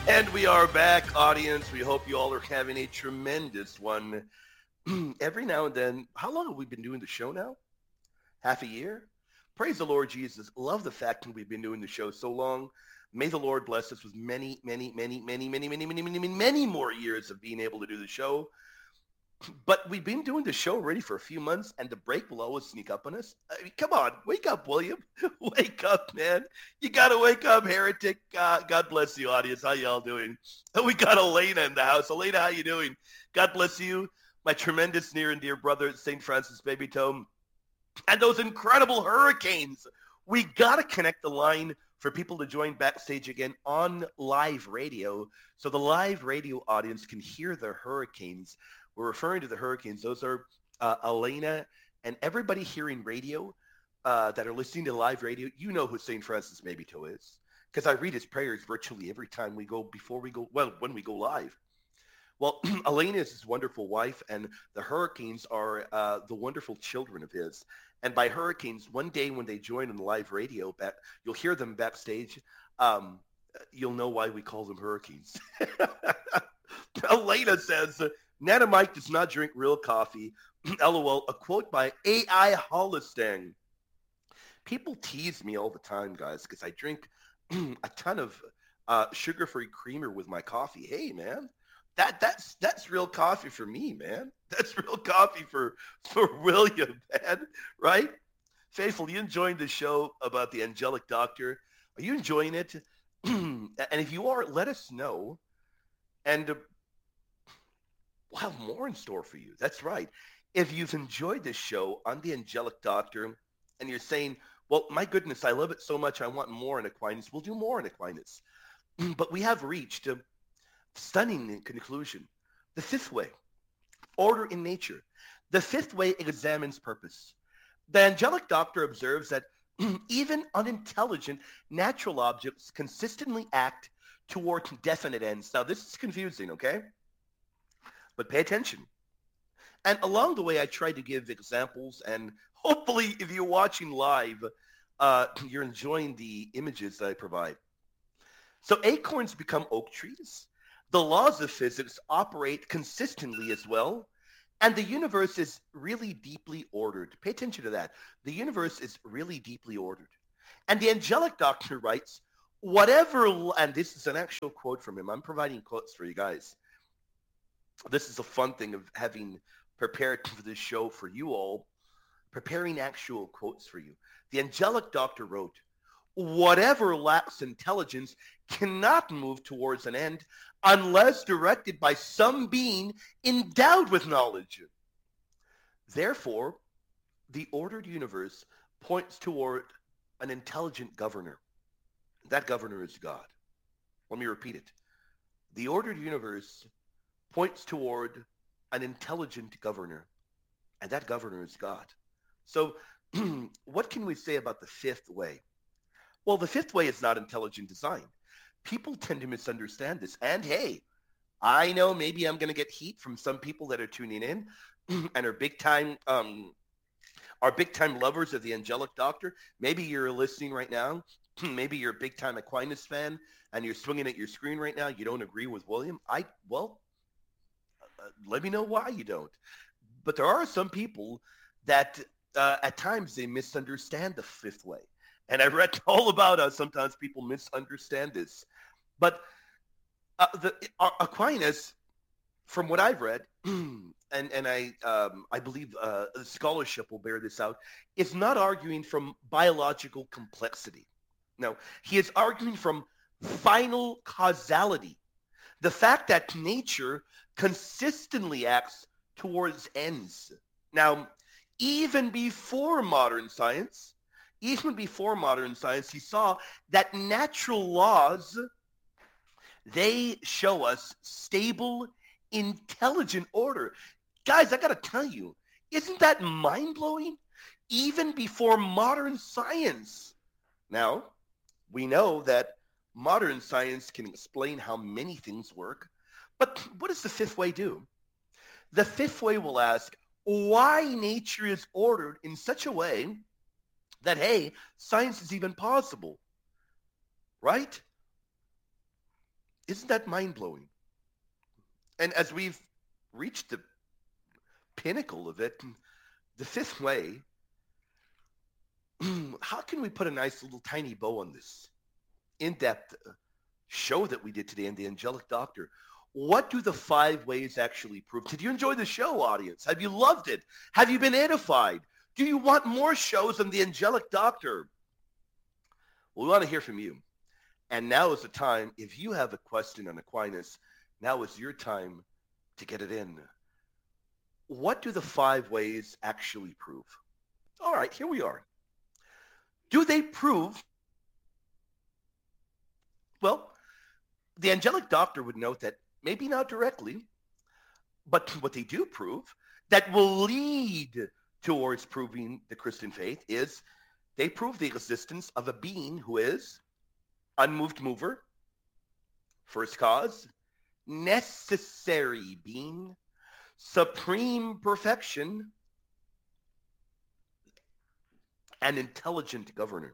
And we are back, audience. We hope you all are having a tremendous one. Every now and then, how long have we been doing the show now? Half a year? Praise the Lord Jesus. Love the fact that we've been doing the show so long. May the Lord bless us with many more years of being able to do the show. But we've been doing the show already for a few months, and the break will always sneak up on us. I mean, come on, wake up, William. Wake up, man. You got to wake up, heretic. God bless the audience. How y'all doing? We got Elena in the house. Elena, how you doing? God bless you. My tremendous near and dear brother, St. Francis Baby Tome. And those incredible hurricanes. We got to connect the line for people to join backstage again on live radio so the live radio audience can hear the hurricanes. We're referring to the hurricanes. Those are Elena and everybody hearing radio that are listening to live radio. You know who St. Francis Maybeto is because I read his prayers virtually every time we go when we go live. Well, Elena is his wonderful wife, and the hurricanes are the wonderful children of his. And by hurricanes, one day when they join on the live radio, you'll hear them backstage. You'll know why we call them hurricanes. Elena says, Nana Mike does not drink real coffee. LOL, a quote by A.I. Hollistang. People tease me all the time, guys, because I drink a ton of sugar-free creamer with my coffee. Hey, man. That's real coffee for me, man. That's real coffee for William, man. Right? Faithful, you enjoying the show about the angelic doctor? Are you enjoying it? And if you are, let us know. And we'll have more in store for you. That's right. If you've enjoyed this show on the angelic doctor and you're saying, well, my goodness, I love it so much, I want more in Aquinas, we'll do more in Aquinas. But we have reached stunning conclusion. The fifth way, order in nature. The fifth way examines purpose. The angelic doctor observes that even unintelligent natural objects consistently act toward definite ends. Now, this is confusing, okay? But pay attention. And along the way, I try to give examples, and hopefully, if you're watching live, you're enjoying the images that I provide. So acorns become oak trees. The laws of physics operate consistently as well, and the universe is really deeply ordered. Pay attention to that. The universe is really deeply ordered. And the angelic doctor writes, whatever, and this is an actual quote from him. I'm providing quotes for you guys. This is a fun thing of having prepared for this show for you all, preparing actual quotes for you. The angelic doctor wrote, whatever lacks intelligence cannot move towards an end unless directed by some being endowed with knowledge. Therefore, the ordered universe points toward an intelligent governor. That governor is God. Let me repeat it. The ordered universe points toward an intelligent governor, and that governor is God. So what can we say about the fifth way? Well, the fifth way is not intelligent design. People tend to misunderstand this. And hey, I know maybe I'm going to get heat from some people that are tuning in and are big time lovers of the angelic doctor. Maybe you're listening right now. Maybe you're a big time Aquinas fan and you're swinging at your screen right now. You don't agree with William. Let me know why you don't. But there are some people that at times they misunderstand the fifth way. And I read all about how sometimes people misunderstand this. But Aquinas, from what I've read, and I believe the scholarship will bear this out, is not arguing from biological complexity. No, he is arguing from final causality. The fact that nature consistently acts towards ends. Now, even before modern science, he saw that natural laws, they show us stable, intelligent order. Guys, I got to tell you, isn't that mind-blowing? Even before modern science. Now, we know that modern science can explain how many things work, but what does the fifth way do? The fifth way will ask why nature is ordered in such a way that, hey, science is even possible, right? Isn't that mind-blowing? And as we've reached the pinnacle of it, the fifth way, how can we put a nice little tiny bow on this in-depth show that we did today in The Angelic Doctor? What do the 5 ways actually prove? Did you enjoy the show, audience? Have you loved it? Have you been edified? Do you want more shows on The Angelic Doctor? Well, we want to hear from you. And now is the time. If you have a question on Aquinas, now is your time to get it in. What do the 5 ways actually prove? All right, here we are. Do they prove? Well, the Angelic Doctor would note that maybe not directly, but what they do prove that will lead towards proving the Christian faith is they prove the existence of a being who is unmoved mover, first cause, necessary being, supreme perfection, and intelligent governor.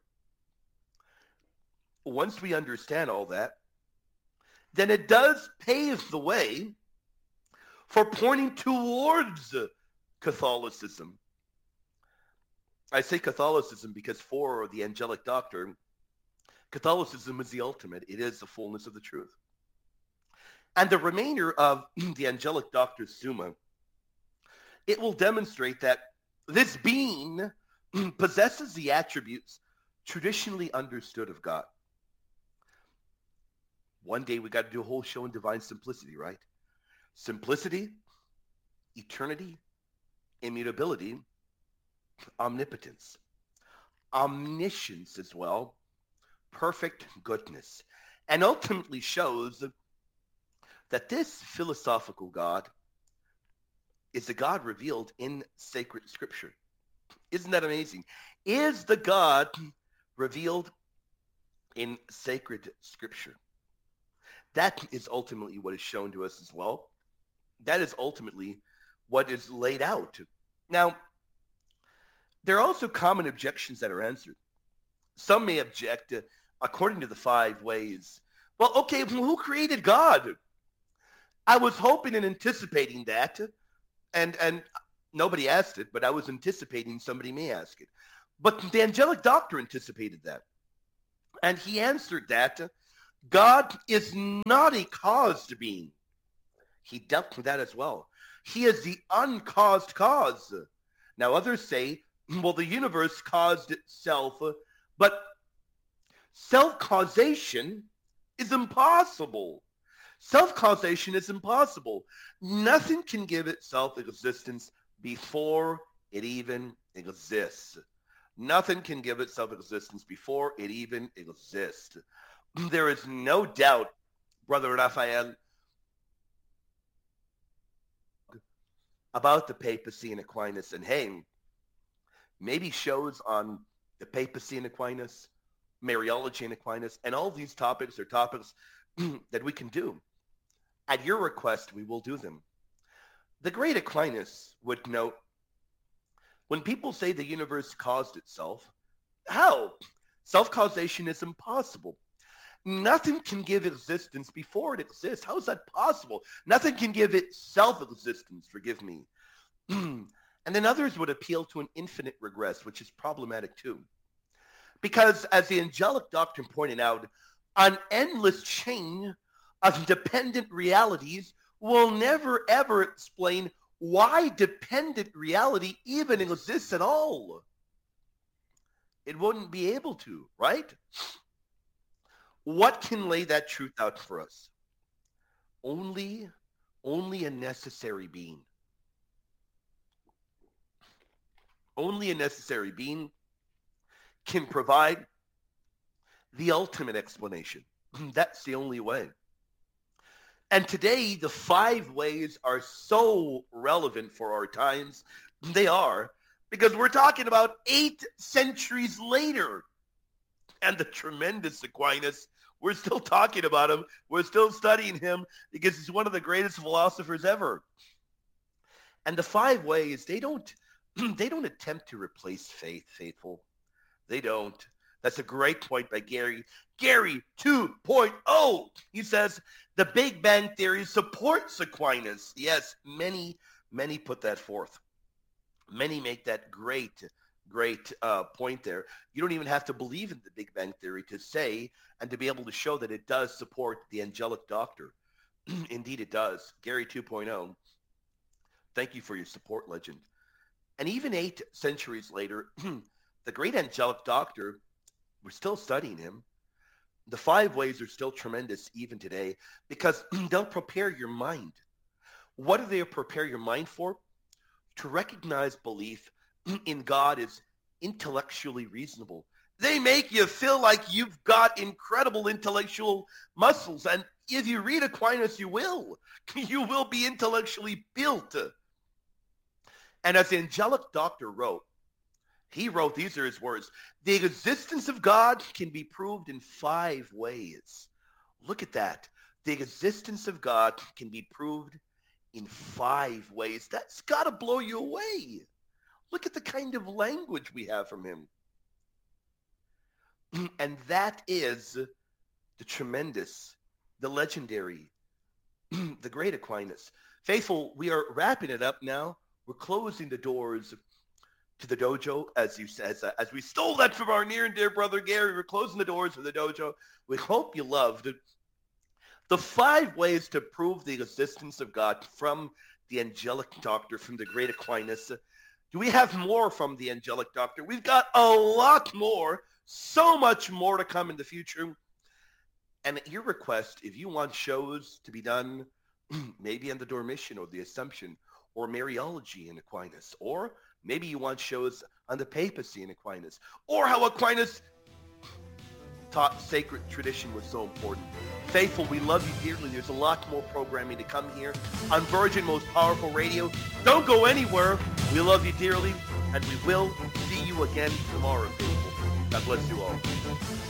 Once we understand all that, then it does pave the way for pointing towards Catholicism. I say Catholicism because for the Angelic Doctor, Catholicism is the ultimate. It is the fullness of the truth. And the remainder of the Angelic Doctor's Summa, it will demonstrate that this being possesses the attributes traditionally understood of God. One day we got to do a whole show in divine simplicity, right? Simplicity, eternity, immutability, omnipotence, omniscience as well, perfect goodness, and ultimately shows that this philosophical God is the God revealed in sacred scripture. Isn't that amazing? Is the God revealed in sacred scripture? That is ultimately what is shown to us as well. That is ultimately what is laid out. Now, there are also common objections that are answered. Some may object, according to the 5 ways, well, okay, who created God? I was hoping and anticipating that, and nobody asked it, but I was anticipating somebody may ask it. But the Angelic Doctor anticipated that. And he answered that God is not a caused being. He dealt with that as well. He is the uncaused cause. Now others say, well, the universe caused itself, but self-causation is impossible. Self-causation is impossible. Nothing can give itself existence before it even exists. Nothing can give itself existence before it even exists. There is no doubt, Brother Raphael, about the papacy and Aquinas. And hey, maybe shows on the papacy and Aquinas, Mariology and Aquinas, and all these topics are topics that we can do. At your request, we will do them. The great Aquinas would note, when people say the universe caused itself, how? Self-causation is impossible. Nothing can give existence before it exists. How is that possible? Nothing can give it self-existence, forgive me. And then others would appeal to an infinite regress, which is problematic too. Because as the Angelic Doctrine pointed out, an endless chain of dependent realities will never ever explain why dependent reality even exists at all. It wouldn't be able to, right? What can lay that truth out for us? Only a necessary being. Only a necessary being can provide the ultimate explanation. That's the only way. And today, the 5 ways are so relevant for our times. They are, because we're talking about 8 centuries later. And the tremendous Aquinas, we're still talking about him. We're still studying him because he's one of the greatest philosophers ever. And the 5 ways, they don't attempt to replace faith, faithful. They don't. That's a great point by Gary. Gary 2.0. He says, the Big Bang Theory supports Aquinas. Yes, many put that forth. Many make that great point there. You don't even have to believe in the Big Bang Theory to say and to be able to show that it does support the angelic doctor. Indeed, it does. Gary 2.0, thank you for your support, legend. And even 8 centuries later, the great angelic doctor, we're still studying him. The 5 ways are still tremendous even today because they'll prepare your mind. What do they prepare your mind for? To recognize belief in God is intellectually reasonable. They make you feel like you've got incredible intellectual muscles. And if you read Aquinas, you will. You will be intellectually built. And as the angelic doctor wrote, he wrote, these are his words, the existence of God can be proved in 5 ways. Look at that. The existence of God can be proved in 5 ways. That's got to blow you away. Look at the kind of language we have from him. And that is the tremendous, the legendary, the great Aquinas. Faithful, we are wrapping it up now. We're closing the doors to the dojo, as you said, as we stole that from our near and dear brother Gary. We're closing the doors of the dojo. We hope you loved the 5 ways to prove the existence of God from the angelic doctor, from the great Aquinas. Do we have more from the angelic doctor? We've got a lot more, so much more to come in the future. And at your request, if you want shows to be done, maybe on the Dormition or the Assumption or Mariology in Aquinas, or maybe you want shows on the papacy in Aquinas, or how Aquinas taught sacred tradition was so important. Faithful, we love you dearly. There's a lot more programming to come here on Virgin Most Powerful Radio. Don't go anywhere. We love you dearly, and we will see you again tomorrow, faithful. God bless you all.